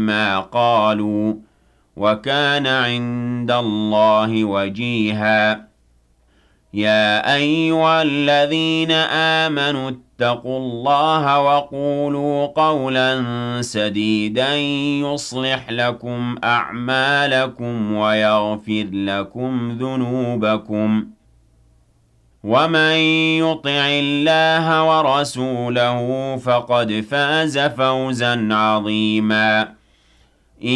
بما قالوا وكان عند الله وجيها. يا أيها الذين آمنوا اتقوا الله وقولوا قولا سديدا يصلح لكم أعمالكم ويغفر لكم ذنوبكم ومن يطع الله ورسوله فقد فاز فوزا عظيما.